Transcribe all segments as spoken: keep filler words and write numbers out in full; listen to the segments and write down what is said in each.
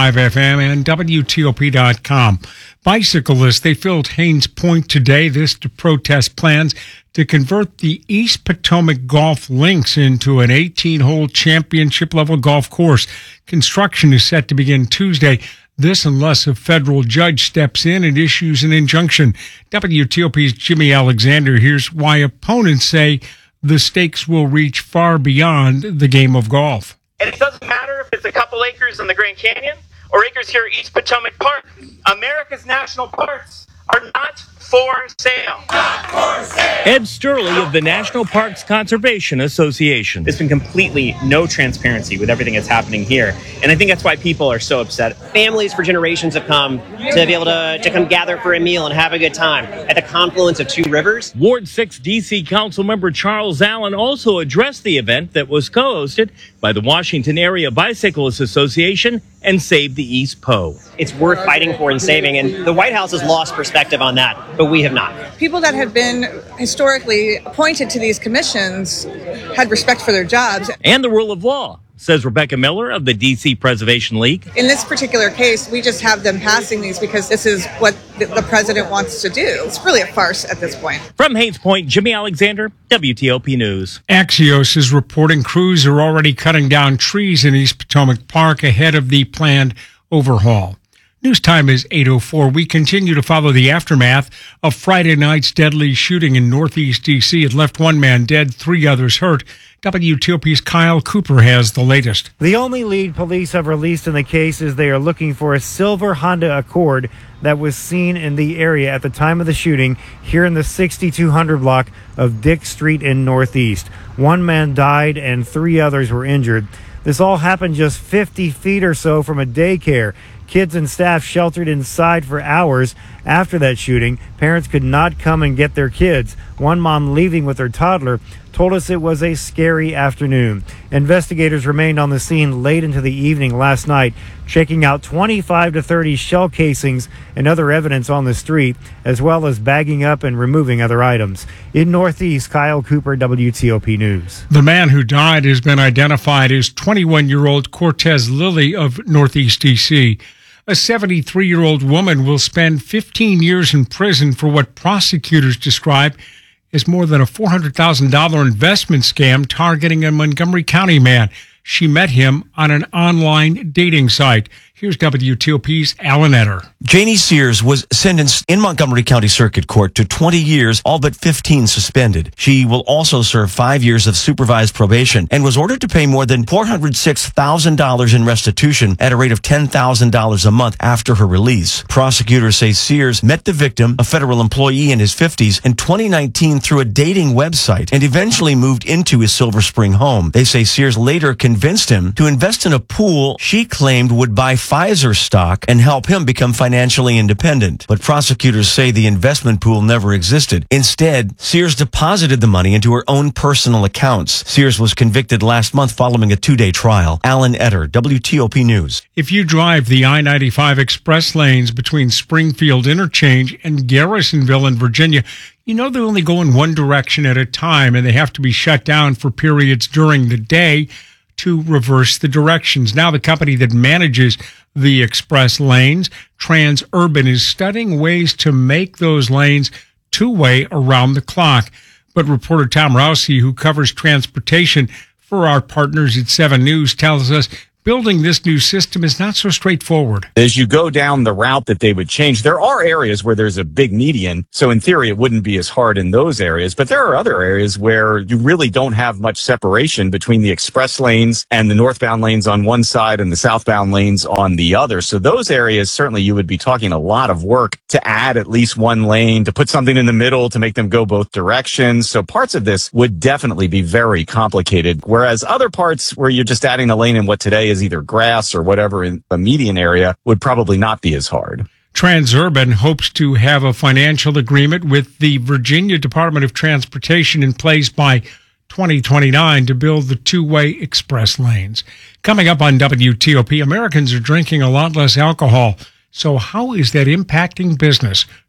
five F M and W T O P dot com. Bicyclists, they filled Haynes Point today, this to protest plans to convert the East Potomac Golf Links into an eighteen-hole championship-level golf course. Construction is set to begin Tuesday. This unless a federal judge steps in and issues an injunction. W T O P's Jimmy Alexander here's why opponents say the stakes will reach far beyond the game of golf. And it doesn't matter if it's a couple acres in the Grand Canyon or acres here at East Potomac Park. America's national parks are not for sale. Not for sale. Ed Sturley of the National Parks Conservation Association. There's been completely no transparency with everything that's happening here. And I think that's why people are so upset. Families for generations have come to be able to, to come gather for a meal and have a good time at the confluence of two rivers. Ward six D C Councilmember Charles Allen also addressed the event that was co-hosted by the Washington Area Bicyclists Association and Save the East Po. It's worth fighting for and saving, and the White House has lost perspective on that, but we have not. People that have been historically appointed to these commissions had respect for their jobs. And the rule of law, says Rebecca Miller of the D C Preservation League. In this particular case, we just have them passing these because this is what the president wants to do. It's really a farce at this point. From Haynes Point, Jimmy Alexander, W T O P News. Axios is reporting crews are already cutting down trees in East Potomac Park ahead of the planned overhaul. News time is eight oh four. We continue to follow the aftermath of Friday night's deadly shooting in Northeast D C. It left one man dead, three others hurt. W T O P's Kyle Cooper has the latest. The only lead police have released in the case is they are looking for a silver Honda Accord that was seen in the area at the time of the shooting here in the sixty-two hundred block of Dick Street in Northeast. One man died and three others were injured. This all happened just fifty feet or so from a daycare. Kids and staff sheltered inside for hours after that shooting. Parents could not come and get their kids. One mom leaving with her toddler told us it was a scary afternoon. Investigators remained on the scene late into the evening last night, checking out twenty-five to thirty shell casings and other evidence on the street, as well as bagging up and removing other items. In Northeast, Kyle Cooper, W T O P News. The man who died has been identified as twenty-one-year-old Cortez Lilly of Northeast D C. A seventy-three-year-old woman will spend fifteen years in prison for what prosecutors describe as more than a four hundred thousand dollars investment scam targeting a Montgomery County man. She met him on an online dating site. Here's W T O P's Alan Etter. Janie Sears was sentenced in Montgomery County Circuit Court to twenty years, all but fifteen suspended. She will also serve five years of supervised probation and was ordered to pay more than four hundred six thousand dollars in restitution at a rate of ten thousand dollars a month after her release. Prosecutors say Sears met the victim, a federal employee in his fifties, in twenty nineteen through a dating website and eventually moved into his Silver Spring home. They say Sears later convinced him to invest in a pool she claimed would buy Pfizer stock and help him become financially independent. But prosecutors say the investment pool never existed. Instead, Sears deposited the money into her own personal accounts. Sears was convicted last month following a two-day trial. Alan Etter, W T O P News. If you drive the I ninety-five express lanes between Springfield Interchange and Garrisonville in Virginia, you know they only go in one direction at a time, and they have to be shut down for periods during the day to reverse the directions. Now the company that manages the express lanes, Transurban, is studying ways to make those lanes two-way around the clock. But reporter Tom Rousey, who covers transportation for our partners at seven News, tells us building this new system is not so straightforward. As you go down the route that they would change, there are areas where there's a big median. So in theory, it wouldn't be as hard in those areas. But there are other areas where you really don't have much separation between the express lanes and the northbound lanes on one side and the southbound lanes on the other. So those areas, certainly you would be talking a lot of work to add at least one lane, to put something in the middle to make them go both directions. So parts of this would definitely be very complicated. Whereas other parts where you're just adding a lane in what today is either grass or whatever in the median area would probably not be as hard. Transurban hopes to have a financial agreement with the Virginia Department of Transportation in place by twenty twenty-nine to build the two-way express lanes. Coming up on W T O P, Americans are drinking a lot less alcohol. So how is that impacting business?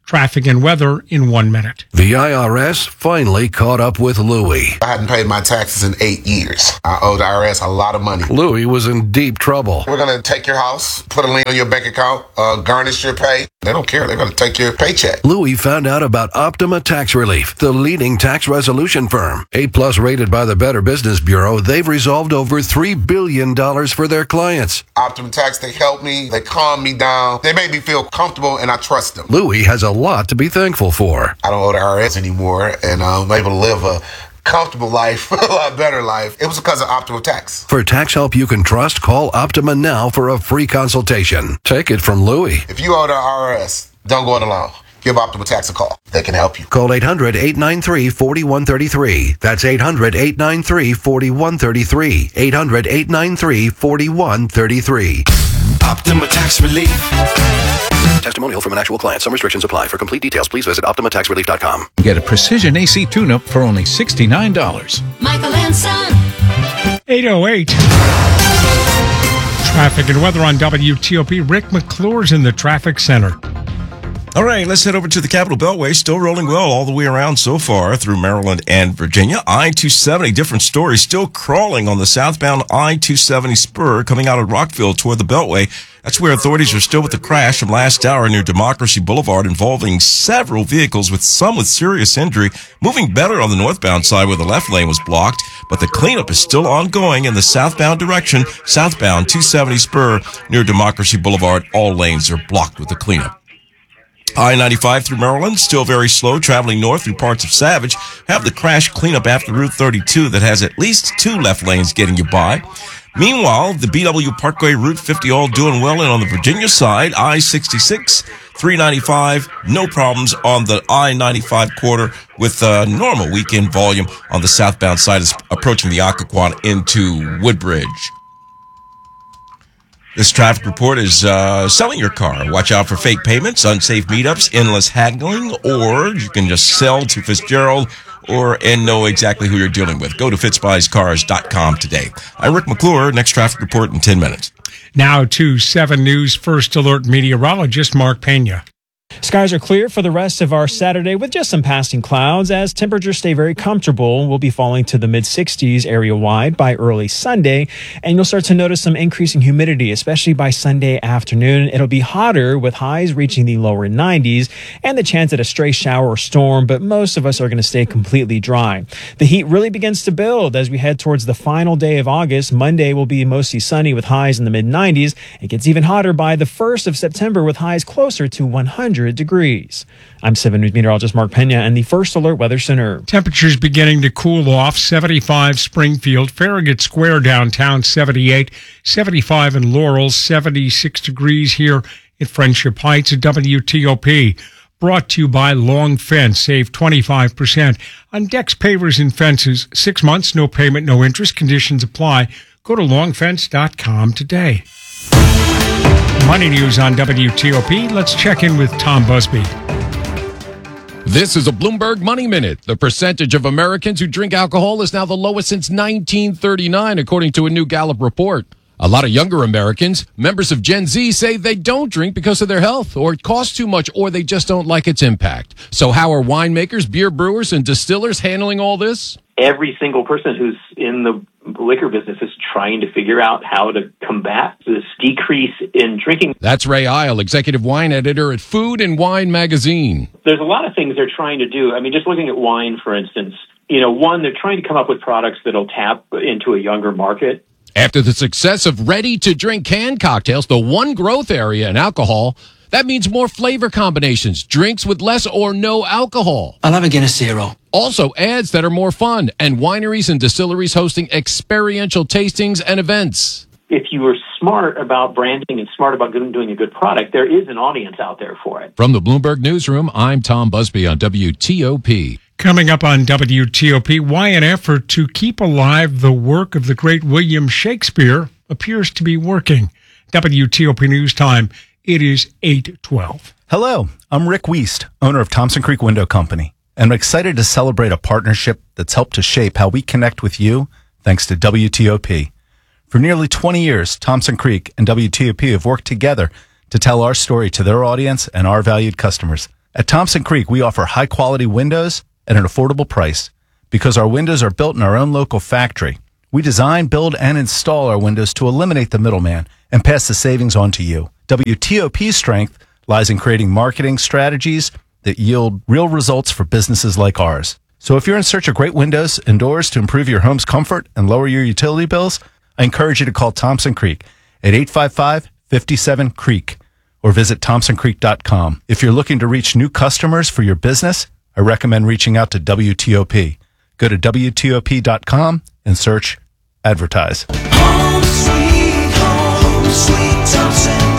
Traffic and weather in one minute. The I R S finally caught up with Louie. I hadn't paid my taxes in eight years. I owe the I R S a lot of money. Louie was in deep trouble. We're going to take your house, put a lien on your bank account, uh, garnish your pay. They don't care. They're going to take your paycheck. Louie found out about Optima Tax Relief, the leading tax resolution firm. A-plus rated by the Better Business Bureau, they've resolved over three billion dollars for their clients. Optima Tax, they help me. They calm me down. They make me feel comfortable, and I trust them. Louie has a lot to be thankful for. I don't owe the I R S anymore, and I'm able to live a comfortable life, a lot better life. It was because of Optima Tax. For tax help you can trust, call Optima now for a free consultation. Take it from Louie. If you owe the I R S, don't go it alone. Give Optima Tax a call. They can help you. Call eight hundred, eight nine three, four one three three. That's eight hundred, eight nine three, four one three three. eight hundred, eight nine three, four one three three. Optima Tax Relief. Testimonial from an actual client. Some restrictions apply. For complete details, please visit Optima Tax Relief dot com. Get a precision A C tune-up for only sixty-nine dollars. Michael and Son. eight oh eight. Traffic and weather on W T O P. Rick McClure's in the traffic center. All right, let's head over to the Capital Beltway. Still rolling well all the way around so far through Maryland and Virginia. I two seventy, different story, still crawling on the southbound I two seventy spur coming out of Rockville toward the Beltway. That's where authorities are still with the crash from last hour near Democracy Boulevard involving several vehicles, with some with serious injury. Moving better on the northbound side where the left lane was blocked, but the cleanup is still ongoing in the southbound direction. Southbound two seventy spur near Democracy Boulevard, all lanes are blocked with the cleanup. I ninety-five through Maryland, still very slow, traveling north through parts of Savage. Have the crash cleanup after Route thirty-two that has at least two left lanes getting you by. Meanwhile, the B W Parkway Route fifty all doing well, and on the Virginia side, I sixty-six, three ninety-five, no problems on the I ninety-five corridor with uh, normal weekend volume on the southbound side is approaching the Occoquan into Woodbridge. This traffic report is uh, selling your car. Watch out for fake payments, unsafe meetups, endless haggling, or you can just sell to Fitzgerald or and know exactly who you're dealing with. Go to fitzbuys cars dot com today. I'm Rick McClure. Next traffic report in ten minutes. Now to seven News First Alert meteorologist Mark Pena. Skies are clear for the rest of our Saturday with just some passing clouds as temperatures stay very comfortable. We'll be falling to the mid sixties area-wide by early Sunday, and you'll start to notice some increasing humidity, especially by Sunday afternoon. It'll be hotter with highs reaching the lower nineties and the chance at a stray shower or storm, but most of us are going to stay completely dry. The heat really begins to build as we head towards the final day of August. Monday will be mostly sunny with highs in the mid nineties. It gets even hotter by the first of September with highs closer to one hundred degrees. I'm seven News meteorologist Mark Pena and the First Alert Weather Center. Temperatures beginning to cool off. seventy-five Springfield, Farragut Square downtown, seventy-eight, seventy-five in Laurel, seventy-six degrees here at Friendship Heights at W T O P. Brought to you by Long Fence. Save twenty-five percent on decks, pavers, and fences. Six months, no payment, no interest. Conditions apply. Go to long fence dot com today. Money news on W T O P. Let's check in with Tom Busby. This is a Bloomberg Money Minute. The percentage of Americans who drink alcohol is now the lowest since nineteen thirty-nine, according to a new Gallup report. A lot of younger Americans, members of Gen Z, say they don't drink because of their health, or it costs too much, or they just don't like its impact. So how are winemakers, beer brewers, and distillers handling all this? Every single person who's in the liquor business is trying to figure out how to combat this decrease in drinking. That's Ray Isle, executive wine editor at Food and Wine magazine. There's a lot of things they're trying to do. I mean, just looking at wine, for instance, you know, one, they're trying to come up with products that'll tap into a younger market. After the success of ready-to-drink canned cocktails, the one growth area in alcohol, that means more flavor combinations, drinks with less or no alcohol. I'll have a Guinness Zero. Also, ads that are more fun, and wineries and distilleries hosting experiential tastings and events. If you are smart about branding and smart about doing a good product, there is an audience out there for it. From the Bloomberg Newsroom, I'm Tom Busby on W T O P. Coming up on W T O P, why an effort to keep alive the work of the great William Shakespeare appears to be working. W T O P News Time. It is eight twelve. Hello, I'm Rick Wiest, owner of Thompson Creek Window Company, and I'm excited to celebrate a partnership that's helped to shape how we connect with you thanks to W T O P. For nearly twenty years, Thompson Creek and W T O P have worked together to tell our story to their audience and our valued customers. At Thompson Creek, we offer high-quality windows at an affordable price. Because our windows are built in our own local factory, we design, build, and install our windows to eliminate the middleman and pass the savings on to you. W T O P's strength lies in creating marketing strategies that yield real results for businesses like ours. So if you're in search of great windows and doors to improve your home's comfort and lower your utility bills, I encourage you to call Thompson Creek at eight five five, five seven, CREEK or visit thompson creek dot com. If you're looking to reach new customers for your business, I recommend reaching out to W T O P. Go to W T O P dot com and search advertise. Home sweet home, sweet Thompson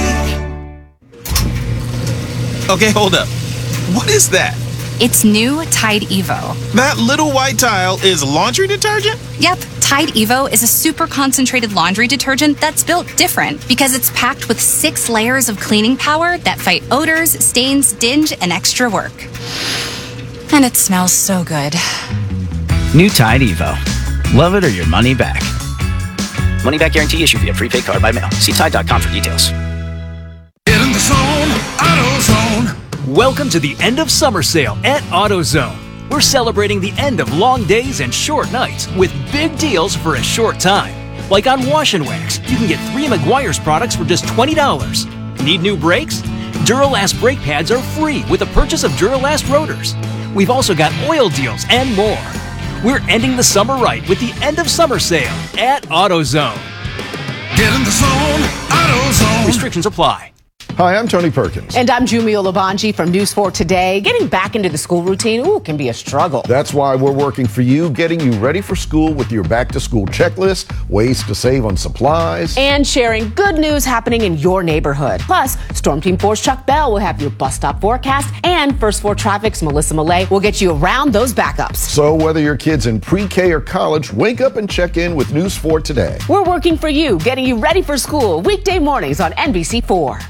Creek. Okay, hold up. What is that? It's new Tide Evo. That little white tile is laundry detergent? Yep, Tide Evo is a super concentrated laundry detergent that's built different because it's packed with six layers of cleaning power that fight odors, stains, dinge, and extra work. And it smells so good. New Tide Evo. Love it or your money back. Money back guarantee issued via prepaid card by mail. See Tide dot com for details. Get in the zone, AutoZone. Welcome to the end of summer sale at AutoZone. We're celebrating the end of long days and short nights with big deals for a short time. Like on Wash and Wax, you can get three Meguiar's products for just twenty dollars. Need new brakes? Duralast brake pads are free with the purchase of Duralast rotors. We've also got oil deals and more. We're ending the summer right with the end of summer sale at AutoZone. Get in the zone, AutoZone. Restrictions apply. Hi, I'm Tony Perkins. And I'm Jumio Labanji from News four Today. Getting back into the school routine, ooh, can be a struggle. That's why we're working for you, getting you ready for school with your back-to-school checklist, ways to save on supplies. And sharing good news happening in your neighborhood. Plus, Storm Team four's Chuck Bell will have your bus stop forecast, and First four Traffic's Melissa Millay will get you around those backups. So whether your kid's in pre-K or college, wake up and check in with News four Today. We're working for you, getting you ready for school, weekday mornings on N B C four.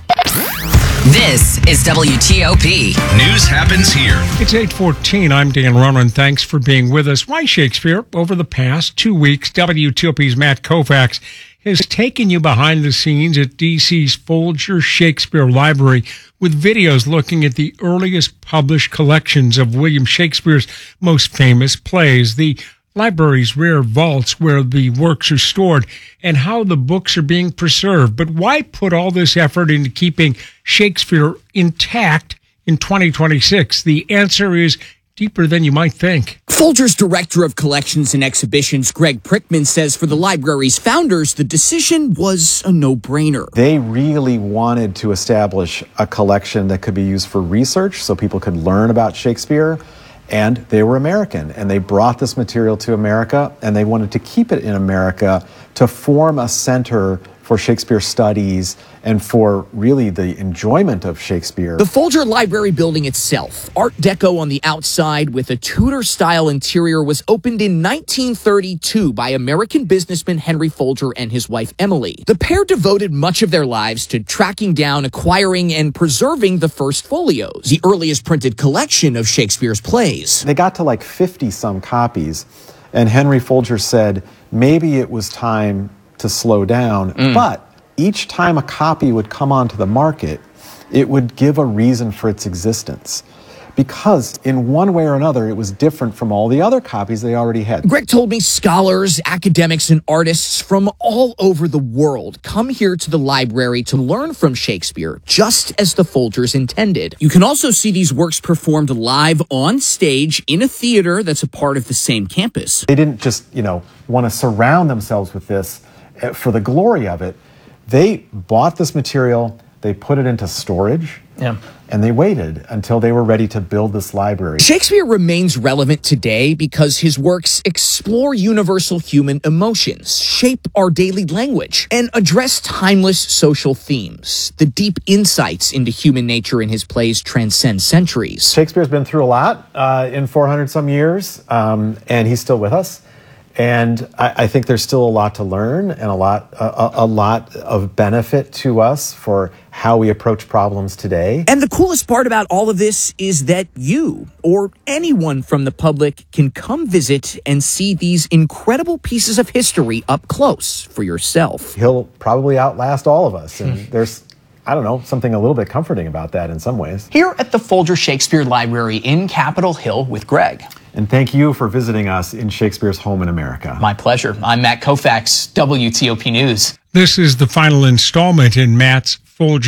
This is W T O P. News happens here. It's eight fourteen. I'm Dan Ronan. Thanks for being with us. Why Shakespeare? Over the past two weeks, W T O P's Matt Koufax has taken you behind the scenes at D C's Folger Shakespeare Library with videos looking at the earliest published collections of William Shakespeare's most famous plays, the library's rare vaults where the works are stored, and how the books are being preserved. But why put all this effort into keeping Shakespeare intact in twenty twenty-six? The answer is deeper than you might think. Folger's Director of Collections and Exhibitions, Greg Prickman, says for the library's founders, the decision was a no-brainer. They really wanted to establish a collection that could be used for research so people could learn about Shakespeare. And they were American, and they brought this material to America, and they wanted to keep it in America to form a center for Shakespeare studies and for really the enjoyment of Shakespeare. The Folger Library building itself, Art Deco on the outside with a Tudor-style interior, was opened in nineteen thirty-two by American businessman Henry Folger and his wife Emily. The pair devoted much of their lives to tracking down, acquiring, and preserving the first folios, the earliest printed collection of Shakespeare's plays. They got to like fifty-some copies, and Henry Folger said maybe it was time to slow down, mm. but each time a copy would come onto the market, it would give a reason for its existence. Because in one way or another, it was different from all the other copies they already had. Greg told me scholars, academics, and artists from all over the world come here to the library to learn from Shakespeare, just as the Folgers intended. You can also see these works performed live on stage in a theater that's a part of the same campus. They didn't just, you know, want to surround themselves with this for the glory of it. They bought this material, they put it into storage, yeah. and they waited until they were ready to build this library. Shakespeare remains relevant today because his works explore universal human emotions, shape our daily language, and address timeless social themes. The deep insights into human nature in his plays transcend centuries. Shakespeare's been through a lot uh, in four hundred some years, um, and he's still with us. And I, I think there's still a lot to learn and a lot, a, a lot of benefit to us for how we approach problems today. And the coolest part about all of this is that you or anyone from the public can come visit and see these incredible pieces of history up close for yourself. He'll probably outlast all of us. And there's I don't know, something a little bit comforting about that in some ways. Here at the Folger Shakespeare Library in Capitol Hill with Greg. And thank you for visiting us in Shakespeare's home in America. My pleasure. I'm Matt Koufax, W T O P News. This is the final installment in Matt's Folger